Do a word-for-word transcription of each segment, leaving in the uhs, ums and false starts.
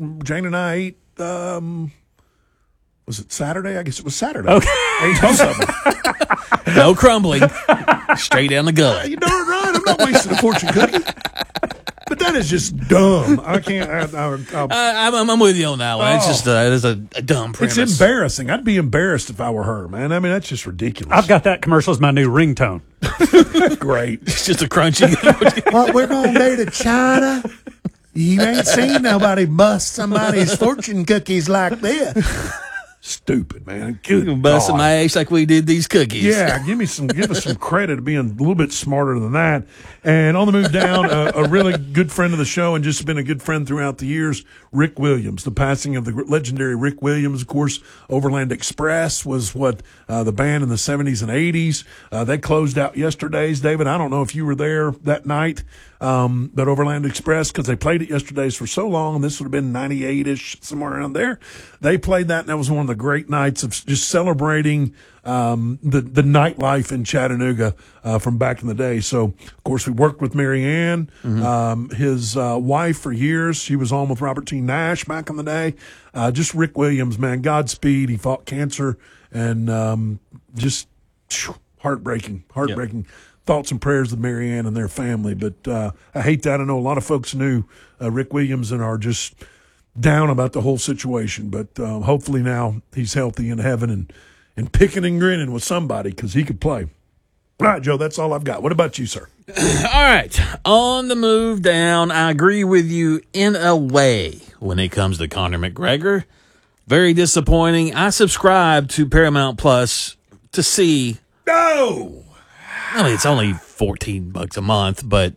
Jane and I ate. Um, was it Saturday? I guess it was Saturday. Okay. Ate both of them. No crumbling. Straight down the gullet. You darn right. I'm not wasting a fortune cookie. But that is just dumb. I can't. I, I, I, I, I'm, I'm with you on that one. It's Oh. just uh, it is a, a dumb premise. it's embarrassing. I'd be embarrassed if I were her, man. I mean, that's just ridiculous. I've got that commercial as my new ringtone. Great. It's just a crunchy. What, we're going to go to China? You ain't seen nobody bust somebody's fortune cookies like this. Stupid, man. Good Busting God. my ass like we did these cookies. Yeah, give me some, give us some credit of being a little bit smarter than that. And on the move down, uh, a really good friend of the show and just been a good friend throughout the years, Rick Williams. The passing of the legendary Rick Williams, of course. Overland Express was what uh, the band in the seventies and eighties. Uh, they closed out yesterday's. David, I don't know if you were there that night, um, but Overland Express, because they played it yesterday's for so long, and this would have been ninety-eight-ish, somewhere around there. They played that, and that was one of the great nights of just celebrating um, the the nightlife in Chattanooga uh, from back in the day. So, of course, we worked with Mary Ann, Mm-hmm. um, his uh, wife for years. She was on with Robert T. Nash back in the day. Uh, just Rick Williams, man, Godspeed. He fought cancer, and um, just phew, heartbreaking, heartbreaking. Thoughts and prayers of Mary Ann and their family. But uh, I hate that. I know a lot of folks knew uh, Rick Williams and are just down about the whole situation, but uh, hopefully now he's healthy in heaven and, and picking and grinning with somebody because he could play. All right, Joe, that's all I've got. What about you, sir? All right. On the move down, I agree with you in a way when it comes to Conor McGregor. Very disappointing. I subscribe to Paramount Plus to see. No! I mean, it's only fourteen bucks a month, but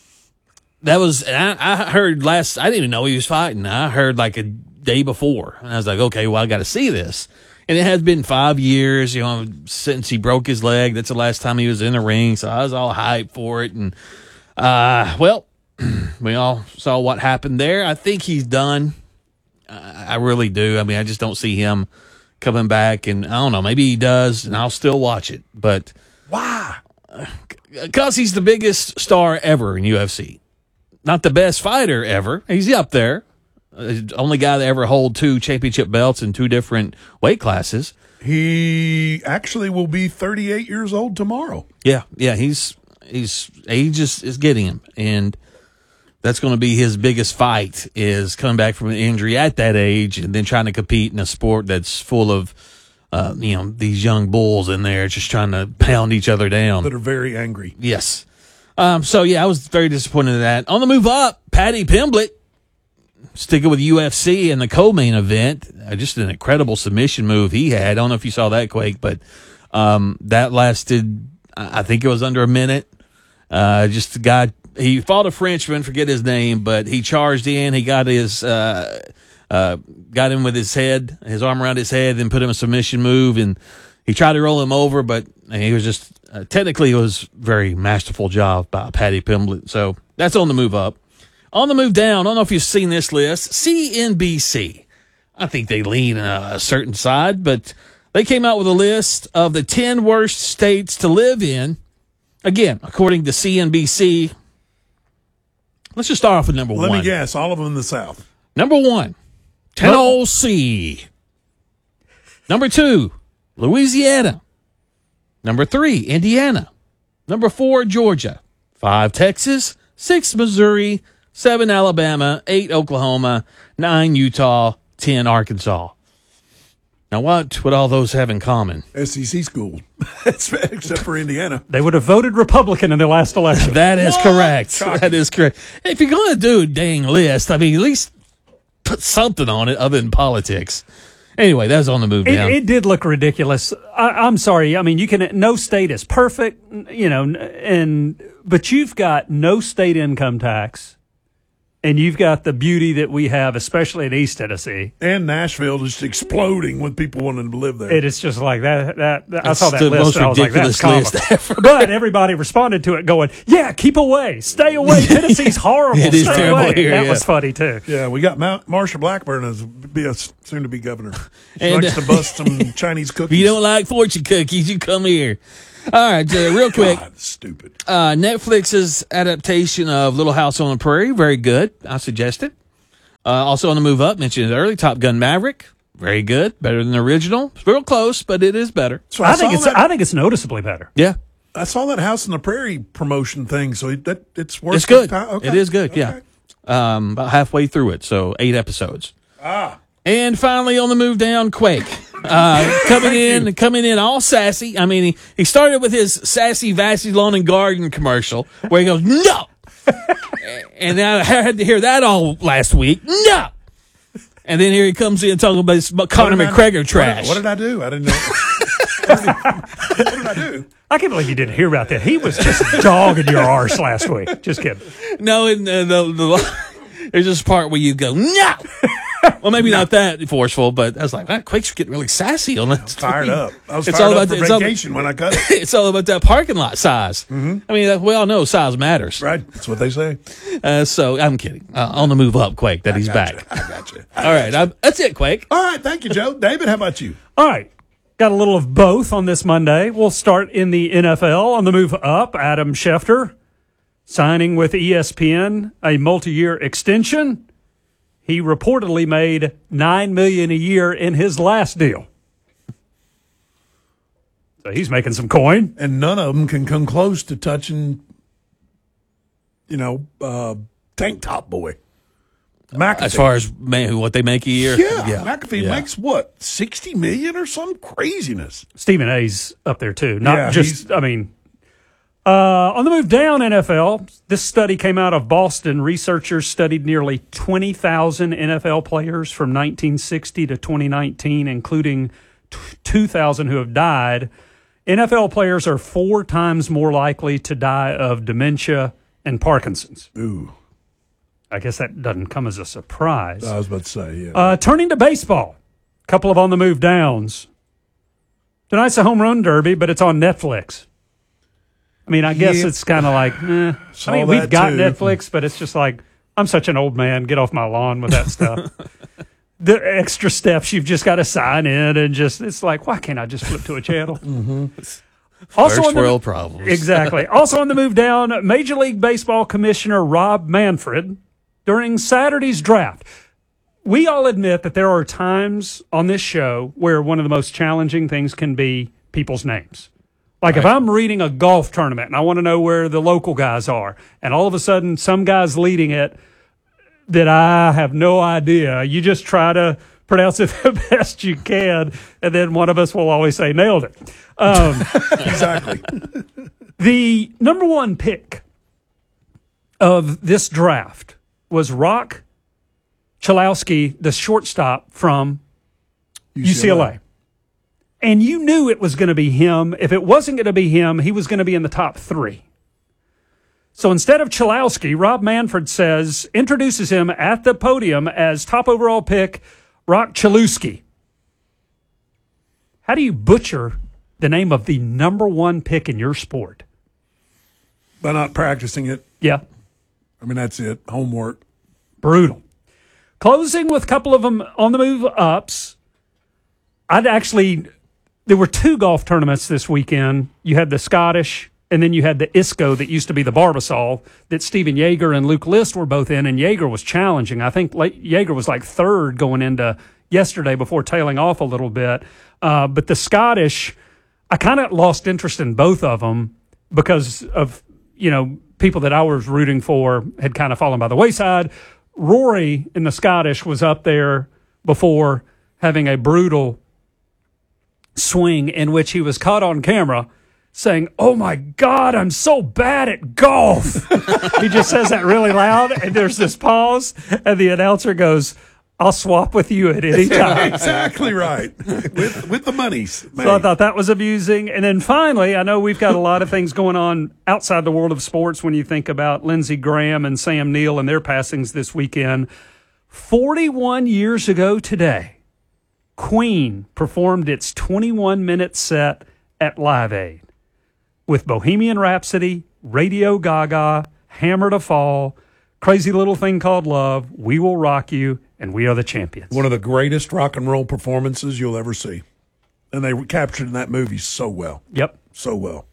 that was, and I, I heard last, I didn't even know he was fighting. I heard like a day before, and I was like, okay, well, I got to see this. And it has been five years, you know, since he broke his leg. That's the last time he was in the ring, so I was all hyped for it. And, uh, well, we all saw what happened there. I think he's done. I, I really do. I mean, I just don't see him coming back, and I don't know, maybe he does, and I'll still watch it. But why? Because he's the biggest star ever in U F C. Not the best fighter ever. He's up there. Uh, only guy to ever hold two championship belts in two different weight classes. He actually will be thirty-eight years old tomorrow. Yeah, yeah, he's he's age just is getting him, and that's going to be his biggest fight, is coming back from an injury at that age and then trying to compete in a sport that's full of uh, you know, these young bulls in there just trying to pound each other down. That are very angry. Yes. Um, so, yeah, I was very disappointed in that. On the move up, Paddy Pimblett, sticking with U F C in the co-main event. Uh, just an incredible submission move he had. I don't know if you saw that, Quake, but um, that lasted, I think it was under a minute. Uh, just the guy, he fought a Frenchman, forget his name, but he charged in. He got his, uh, uh, got him with his head, his arm around his head, then put him a submission move, and he tried to roll him over, but he was just, uh, technically it was very masterful job by Paddy Pimblett. So that's on the move up. On the move down, I don't know if you've seen this list, C N B C. I think they lean a certain side, but they came out with a list of the ten worst states to live in. Again, according to C N B C, let's just start off with number Let one. me guess, all of them in the South. Number one, Tennessee. Number two, Louisiana. Number three, Indiana. Number four, Georgia. Five, Texas. Six, Missouri. Seven, Alabama. Eight, Oklahoma. Nine, Utah. Ten, Arkansas. Now, what would all those have in common? S E C schools, except for Indiana. They would have voted Republican in the last election. That is What? correct. Shocking. That is correct. If you're going to do a dang list, I mean, at least put something on it other than politics. Anyway, that was on the move It, down. it did look ridiculous. I, I'm sorry. I mean, you can, no state is perfect, you know, and, but you've got no state income tax, and you've got the beauty that we have, especially in East Tennessee. And Nashville just exploding with people wanting to live there. It is just like that. That, that I That's saw that the list. most And I was like, that's ridiculous comical. list ever. But everybody responded to it, going, "Yeah, keep away, stay away. Tennessee's horrible. It is stay terrible away." here, That yeah. was funny too. Yeah, we got Mount Marsha Blackburn as be a soon to be governor. She And, likes uh, to bust some Chinese If cookies. you don't like fortune cookies, you come here. All right, uh, real quick. God, stupid. Uh, Netflix's adaptation of Little House on the Prairie, very good. I suggest it. Uh, also on the move up, mentioned it early, Top Gun Maverick. Very good. Better than the original. It's real close, but it is better. So I, I think it's that, I think it's noticeably better. Yeah. I saw that House on the Prairie promotion thing, so that it's worth It's good. the time. Okay. It is good, Okay. yeah. Um, about halfway through it, so eight episodes. Ah. And finally, on the move down, Quake. Uh, coming in, coming in all sassy. I mean, he, he started with his sassy Vassy Lawn and Garden commercial where he goes, no! And I had to hear that all last week. No! And then here he comes in talking about this Conor McGregor I, trash. What did, what did I do? I didn't know. what, did, what did I do? I can't believe you didn't hear about that. He was just dogging your arse last week. Just kidding. No, and uh, the, the, there's this part where you go, no! Well, maybe no. not that forceful, but I was like, man, Quake's getting really sassy on that. Fired up. I was it's fired all up about for the, vacation all, when I cut it. It's all about that parking lot size. Mm-hmm. I mean, we all know size matters. Right. That's what they say. Uh, so I'm kidding. Uh, on the move up, Quake, that I he's back. You. I got you. I all right. I, that's it, Quake. All right. Thank you, Joe. David, how about you? All right. Got a little of both on this Monday. We'll start in the N F L. On the move up, Adam Schefter signing with E S P N, a multi-year extension. He reportedly made nine million dollars a year in his last deal. So he's making some coin. And none of them can come close to touching, you know, uh, Tank Top Boy. McAfee. As far as man, what they make a year? Yeah. yeah. McAfee yeah. makes what, sixty million dollars or some craziness? Stephen A's up there too. Not yeah, just, I mean, uh, on the move down N F L, this study came out of Boston. Researchers studied nearly twenty thousand N F L players from nineteen sixty to twenty nineteen, including two thousand who have died. N F L players are four times more likely to die of dementia and Parkinson's. Ooh. I guess that doesn't come as a surprise. I was about to say, yeah. Uh, turning to baseball, a couple of on the move downs. Tonight's a home run derby, but it's on Netflix. I mean, I guess yeah. it's kind of like, eh. Saw I mean, we've got too. Netflix, but it's just like, I'm such an old man. Get off my lawn with that stuff. The extra steps you've just got to sign in and just, it's like, why can't I just flip to a channel? mm-hmm. Also First on the, world problems. Exactly. Also on the move down, Major League Baseball Commissioner Rob Manfred, during Saturday's draft, we all admit that there are times on this show where one of the most challenging things can be people's names. Like right. if I'm reading a golf tournament and I want to know where the local guys are, and all of a sudden some guy's leading it that I have no idea, you just try to pronounce it the best you can, and then one of us will always say, nailed it. Um, exactly. The number one pick of this draft was Rock Chalowski, the shortstop from U C L A. U C L A. And you knew it was going to be him. If it wasn't going to be him, he was going to be in the top three. So instead of Chalowski, Rob Manfred says, introduces him at the podium as top overall pick, Rock Chalowski. How do you butcher the name of the number one pick in your sport? By not practicing it. Yeah. I mean, that's it. Homework. Brutal. Closing with a couple of them on the move ups. I'd actually, there were two golf tournaments this weekend. You had the Scottish, and then you had the I S C O that used to be the Barbasol that Stephen Yeager and Luke List were both in, and Yeager was challenging. I think Yeager was like third going into yesterday before tailing off a little bit. Uh, but the Scottish, I kind of lost interest in both of them because of, you know, people that I was rooting for had kind of fallen by the wayside. Rory in the Scottish was up there before having a brutal swing in which he was caught on camera saying, "Oh my God, I'm so bad at golf." He just says that really loud, and there's this pause, and the announcer goes, "I'll swap with you at any time." Exactly right. with with the monies. Man. So I thought that was amusing. And then finally, I know we've got a lot of things going on outside the world of sports when you think about Lindsey Graham and Sam Neill and their passings this weekend. forty-one years ago today, Queen performed its twenty-one minute set at Live Aid with Bohemian Rhapsody, Radio Gaga, Hammer to Fall, Crazy Little Thing Called Love, We Will Rock You, and We Are the Champions. One of the greatest rock and roll performances you'll ever see. And they were captured in that movie so well. Yep. So well.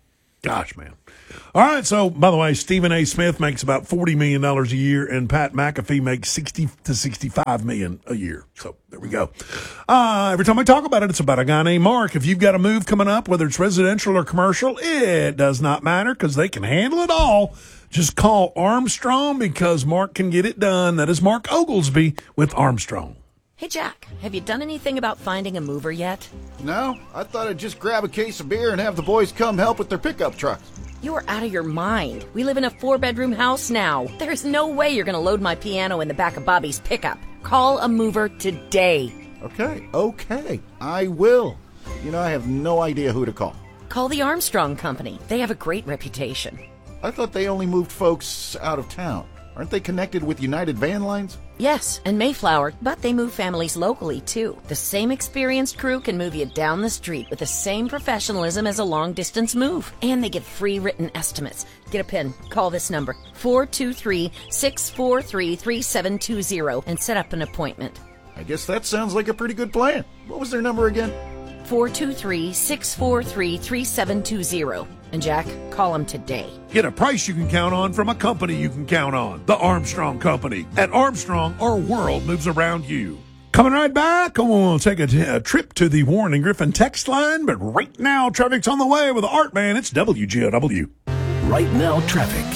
Gosh, man. All right, so, by the way, Stephen A. Smith makes about forty million dollars a year, and Pat McAfee makes sixty to sixty-five million dollars a year. So, there we go. Uh, every time I talk about it, it's about a guy named Mark. If you've got a move coming up, whether it's residential or commercial, it does not matter because they can handle it all. Just call Armstrong because Mark can get it done. That is Mark Oglesby with Armstrong. Hey, Jack, have you done anything about finding a mover yet? No, I thought I'd just grab a case of beer and have the boys come help with their pickup trucks. You are out of your mind. We live in a four-bedroom house now. There's no way you're going to load my piano in the back of Bobby's pickup. Call a mover today. Okay, okay, I will. You know, I have no idea who to call. Call the Armstrong Company. They have a great reputation. I thought they only moved folks out of town. Aren't they connected with United Van Lines? Yes, and Mayflower, but they move families locally, too. The same experienced crew can move you down the street with the same professionalism as a long-distance move. And they get free written estimates. Get a pen. Call this number, four two three, six four three, three seven two zero, and set up an appointment. I guess that sounds like a pretty good plan. What was their number again? four two three, six four three, three seven two zero. And Jack, call them today. Get a price you can count on from a company you can count on. The Armstrong Company. At Armstrong, our world moves around you. Coming right back, we'll take a, t- a trip to the Warren and Griffin text line. But right now, traffic's on the way with the Art Man. It's W G O W. Right now, traffic.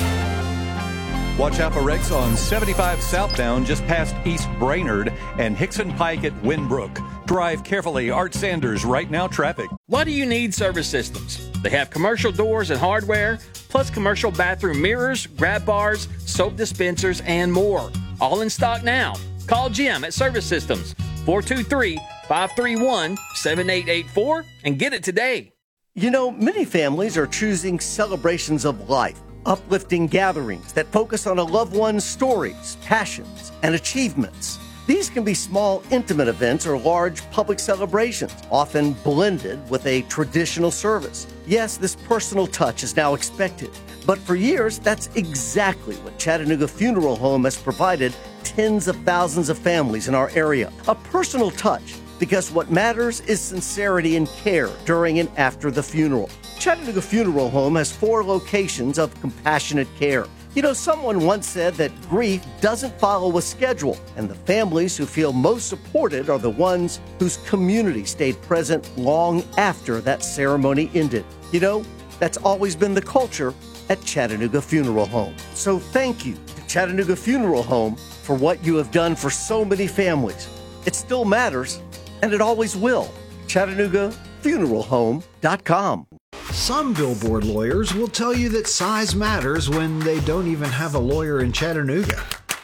Watch out for wrecks on seventy-five southbound just past East Brainerd and Hickson Pike at Winbrook. Drive carefully. Art Sanders, Right Now Traffic. Why do you need Service Systems? They have commercial doors and hardware, plus commercial bathroom mirrors, grab bars, soap dispensers, and more. All in stock now. Call Jim at Service Systems, four two three, five three one, seven eight eight four, and get it today. You know, many families are choosing celebrations of life, uplifting gatherings that focus on a loved one's stories, passions, and achievements. These can be small, intimate events or large public celebrations, often blended with a traditional service. Yes, this personal touch is now expected, but for years, that's exactly what Chattanooga Funeral Home has provided tens of thousands of families in our area. A personal touch, because what matters is sincerity and care during and after the funeral. Chattanooga Funeral Home has four locations of compassionate care. You know, someone once said that grief doesn't follow a schedule, and the families who feel most supported are the ones whose community stayed present long after that ceremony ended. You know, that's always been the culture at Chattanooga Funeral Home. So thank you to Chattanooga Funeral Home for what you have done for so many families. It still matters, and it always will. Chattanooga Funeral Home dot com. Some billboard lawyers will tell you that size matters when they don't even have a lawyer in Chattanooga.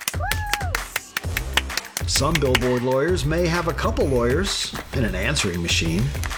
Some billboard lawyers may have a couple lawyers and an answering machine.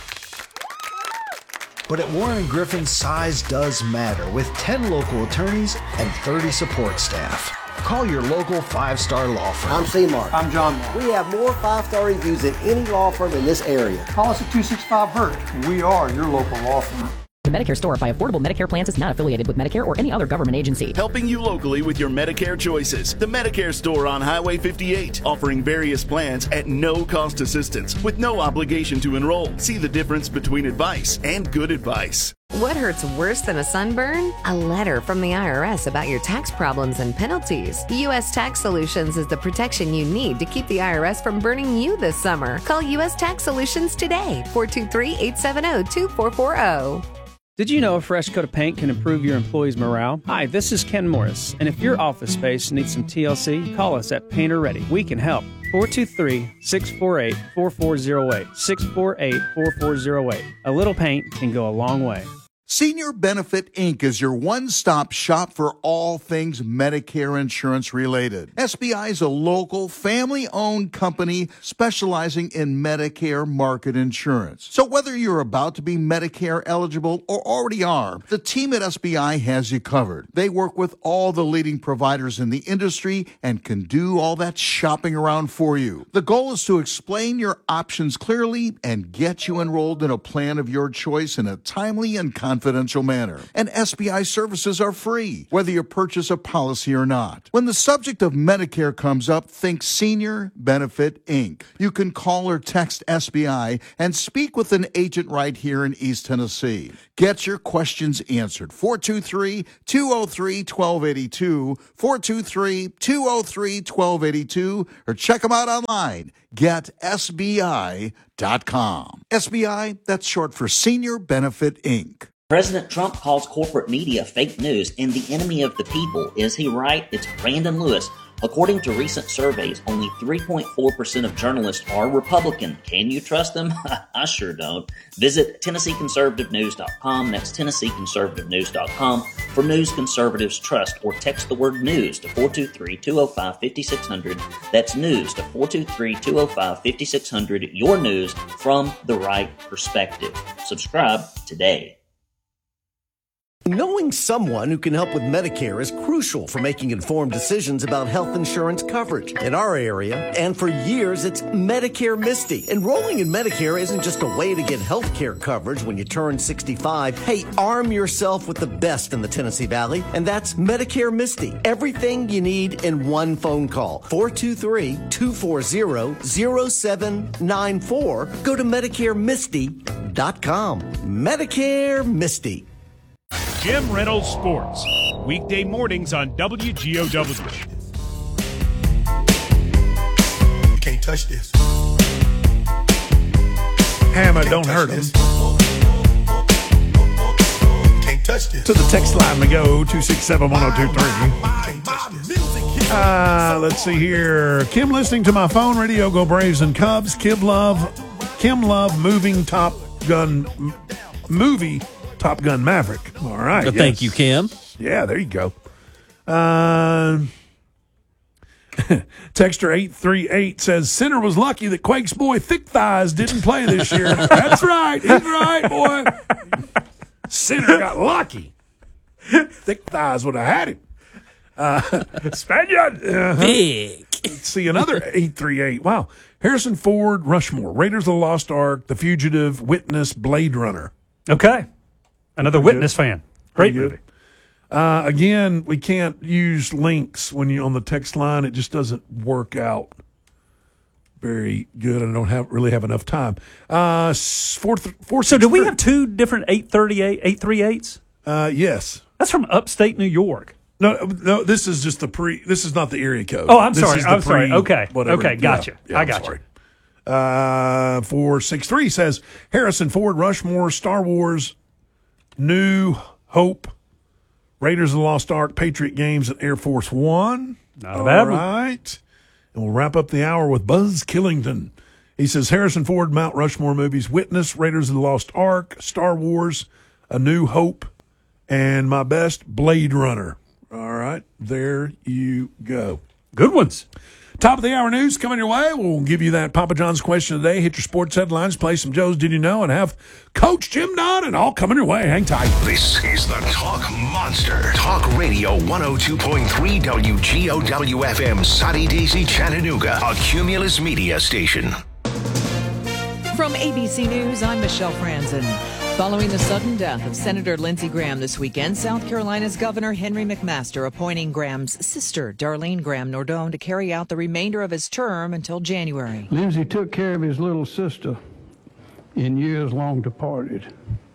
But at Warren and Griffin, size does matter with ten local attorneys and thirty support staff. Call your local five-star law firm. I'm C-Mark. I'm John Mark. We have more five-star reviews than any law firm in this area. Call us at two six five HURT. We are your local law firm. The Medicare Store by Affordable Medicare Plans is not affiliated with Medicare or any other government agency. Helping you locally with your Medicare choices. The Medicare Store on Highway fifty-eight, offering various plans at no cost assistance with no obligation to enroll. See the difference between advice and good advice. What hurts worse than a sunburn? A letter from the I R S about your tax problems and penalties. U S Tax Solutions is the protection you need to keep the I R S from burning you this summer. Call U S Tax Solutions today, four two three, eight seven zero, two four four zero. Did you know a fresh coat of paint can improve your employees' morale? Hi, this is Ken Morris, and if your office space needs some T L C, call us at Painter Ready. We can help. four two three, six four eight, four four zero eight, six four eight, four four zero eight. A little paint can go a long way. Senior Benefit Incorporated is your one-stop shop for all things Medicare insurance related. S B I is a local, family-owned company specializing in Medicare market insurance. So whether you're about to be Medicare eligible or already are, the team at S B I has you covered. They work with all the leading providers in the industry and can do all that shopping around for you. The goal is to explain your options clearly and get you enrolled in a plan of your choice in a timely and confident confidential manner. And S B I services are free, whether you purchase a policy or not. When the subject of Medicare comes up, think Senior Benefit Incorporated. You can call or text S B I and speak with an agent right here in East Tennessee. Get your questions answered. four two three, two oh three, one two eight two, four two three, two oh three, one two eight two, or check them out online, get S B I dot com. S B I, that's short for Senior Benefit Incorporated. President Trump calls corporate media fake news and the enemy of the people. Is he right? It's Brandon Lewis. According to recent surveys, only three point four percent of journalists are Republican. Can you trust them? I sure don't. Visit Tennessee Conservative News dot com. That's Tennessee Conservative News dot com for news conservatives trust, or text the word news to four two three, two oh five, five six zero zero. That's news to four two three, two oh five, five six zero zero. Your news from the right perspective. Subscribe today. Knowing someone who can help with Medicare is crucial for making informed decisions about health insurance coverage. In our area, and for years, it's Medicare Misty. Enrolling in Medicare isn't just a way to get health care coverage when you turn sixty-five. Hey, arm yourself with the best in the Tennessee Valley, and that's Medicare Misty. Everything you need in one phone call. four two three, two four zero, zero seven nine four. Go to Medicare Misty dot com. Medicare Misty. Jim Reynolds Sports, weekday mornings on W G O W. You can't touch this. Hammer, don't hurt him. You can't touch this. To the text line we go, two six seven, one oh two three. Uh, let's see here. Kim listening to my phone, radio, go Braves and Cubs. Kim Love, Kim Love moving Top Gun m- movie. Top Gun Maverick. All right. Well, yes. Thank you, Kim. Yeah, there you go. Uh, Texter eight three eight says, Sinner was lucky that Quake's boy Thick Thighs didn't play this year. That's right. He's right, boy. Sinner got lucky. Thick Thighs would have had him. Uh, Spaniard. Uh-huh. Big. Let's see, another eight three eight. Wow. Harrison Ford, Rushmore, Raiders of the Lost Ark, The Fugitive, Witness, Blade Runner. Okay. Another Pretty Witness good. fan. Great Pretty movie. good. Uh, again, we can't use links when you're on the text line. It just doesn't work out very good. I don't have really have enough time. Uh, four, four, so do we have two different eight thirty-eight, eight thirty-eights? Uh, yes. That's from upstate New York. No, no, this is just the pre. This is not the area code. Oh, I'm this sorry. is the I'm sorry. pre- Okay. whatever. Okay. Gotcha. Yeah, yeah, I I'm got sorry. you. Uh, four six three says Harrison Ford, Rushmore, Star Wars, New Hope, Raiders of the Lost Ark, Patriot Games, and Air Force One. Not a bad All one. right. And we'll wrap up the hour with Buzz Killington. He says Harrison Ford, Mount Rushmore movies, Witness, Raiders of the Lost Ark, Star Wars, A New Hope, and my best, Blade Runner. All right. There you go. Good ones. Top of the hour news coming your way. We'll give you that Papa John's question today. Hit your sports headlines, play some Joe's Did You Know, and have Coach Jim Dodd and all coming your way. Hang tight. This is the Talk Monster. Talk Radio one oh two point three W G O W F M, Soddy Daisy, Chattanooga, a Cumulus media station. From A B C News, I'm Michelle Franzen. Following the sudden death of Senator Lindsey Graham this weekend, South Carolina's Governor Henry McMaster appointing Graham's sister, Darlene Graham Nordone, to carry out the remainder of his term until January. Lindsey took care of his little sister in years long departed.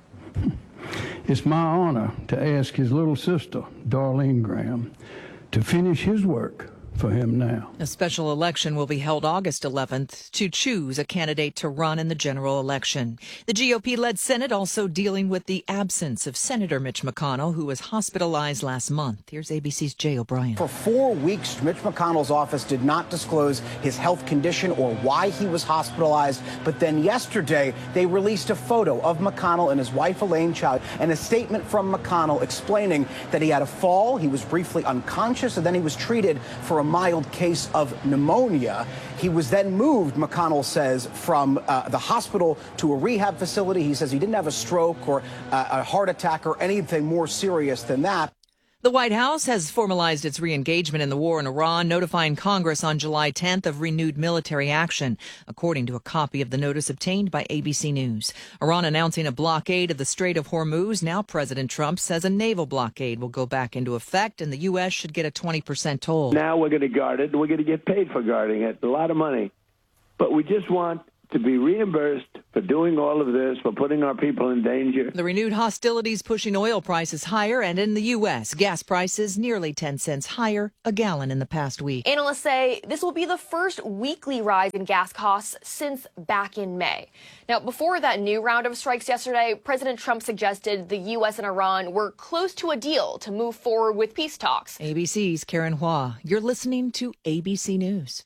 It's my honor to ask his little sister, Darlene Graham, to finish his work for him now. A special election will be held August eleventh to choose a candidate to run in the general election. The G O P-led Senate also dealing with the absence of Senator Mitch McConnell, who was hospitalized last month. Here's A B C's Jay O'Brien. For four weeks, Mitch McConnell's office did not disclose his health condition or why he was hospitalized. But then yesterday, they released a photo of McConnell and his wife, Elaine Chao, and a statement from McConnell explaining that he had a fall, he was briefly unconscious, and then he was treated for a mild case of pneumonia. He was then moved, McConnell says, from uh, the hospital to a rehab facility. He says he didn't have a stroke or uh, a heart attack or anything more serious than that. The White House has formalized its re-engagement in the war in Iran, notifying Congress on July tenth of renewed military action, according to a copy of the notice obtained by A B C News. Iran announcing a blockade of the Strait of Hormuz. Now President Trump says a naval blockade will go back into effect and the U S should get a twenty percent toll. Now we're going to guard it. We're going to get paid for guarding it. A lot of money. But we just want to be reimbursed for doing all of this, for putting our people in danger. The renewed hostilities pushing oil prices higher, and in the U S, gas prices nearly ten cents higher a gallon in the past week. Analysts say this will be the first weekly rise in gas costs since back in May. Now, before that new round of strikes yesterday, President Trump suggested the U S and Iran were close to a deal to move forward with peace talks. A B C's Karen Hua. You're listening to A B C News.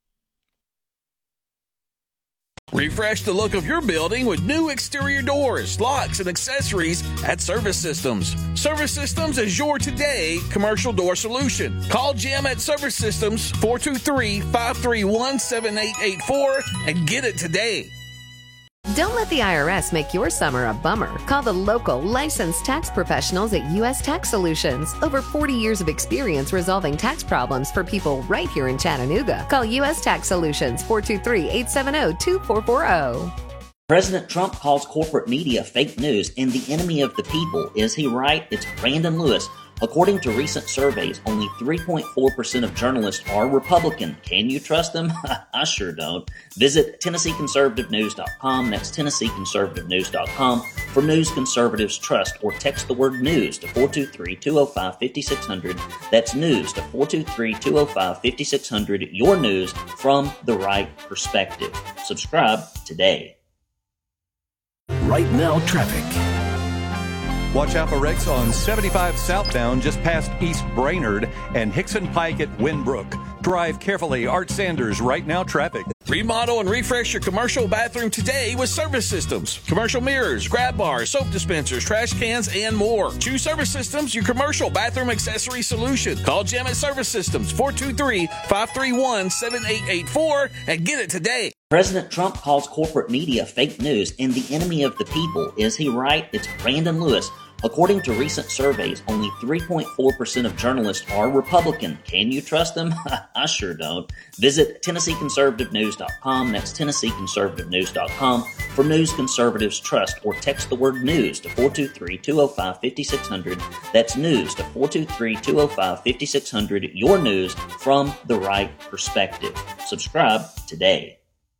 Refresh the look of your building with new exterior doors, locks, and accessories at Service Systems. Service Systems is your today commercial door solution. Call Jim at Service Systems, four two three, five three one, seven eight eight four, and get it today. Don't let the I R S make your summer a bummer. Call the local licensed tax professionals at U S Tax Solutions. Over forty years of experience resolving tax problems for people right here in Chattanooga. Call U S Tax Solutions, four two three, eight seven zero, two four four zero. President Trump calls corporate media fake news and the enemy of the people. Is he right? It's Brandon Lewis. According to recent surveys, only three point four percent of journalists are Republican. Can you trust them? I sure don't. Visit Tennessee Conservative News dot com. That's Tennessee Conservative News dot com for news conservatives trust, or text the word news to four two three, two oh five, five six zero zero. That's news to four two three, two oh five, five six zero zero. Your news from the right perspective. Subscribe today. Right now, traffic. Watch out for wrecks on seventy-five southbound just past East Brainerd and Hickson Pike at Winbrook. Drive carefully. Art Sanders, Right Now Traffic. Remodel and refresh your commercial bathroom today with Service Systems. Commercial mirrors, grab bars, soap dispensers, trash cans, and more. Choose Service Systems, your commercial bathroom accessory solution. Call Jim at Service Systems, four two three, five three one, seven eight eight four, and get it today. President Trump calls corporate media fake news and the enemy of the people. Is he right? It's Brandon Lewis. According to recent surveys, only three point four percent of journalists are Republican. Can you trust them? I sure don't. Visit Tennessee Conservative News dot com. That's Tennessee Conservative News dot com for news conservatives trust, or text the word news to four two three, two oh five, five six zero zero. That's news to four two three, two oh five, five six zero zero. Your news from the right perspective. Subscribe today.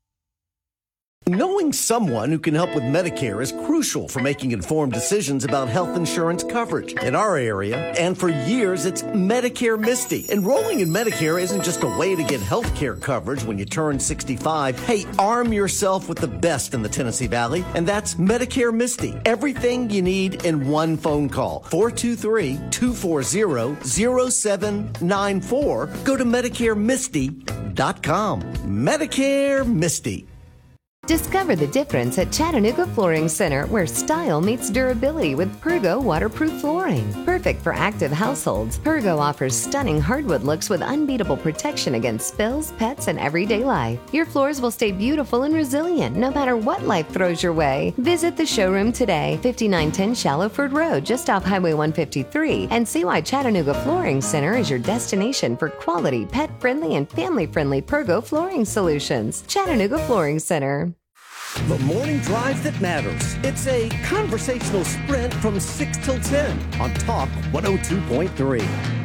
Knowing someone who can help with Medicare is crucial for making informed decisions about health insurance coverage. In our area, and for years, it's Medicare Misty. Enrolling in Medicare isn't just a way to get health care coverage when you turn sixty-five. Hey, arm yourself with the best in the Tennessee Valley, and that's Medicare Misty. Everything you need in one phone call. four two three, two four zero, zero seven nine four. Go to Medicare Misty dot com. Medicare Misty. Discover the difference at Chattanooga Flooring Center, where style meets durability with Pergo waterproof flooring. Perfect for active households, Pergo offers stunning hardwood looks with unbeatable protection against spills, pets, and everyday life. Your floors will stay beautiful and resilient no matter what life throws your way. Visit the showroom today, fifty-nine ten Shallowford Road, just off Highway one fifty-three, and see why Chattanooga Flooring Center is your destination for quality, pet-friendly, and family-friendly Pergo flooring solutions. Chattanooga Flooring Center. The morning drive that matters. It's a conversational sprint from six till ten on Talk one oh two point three.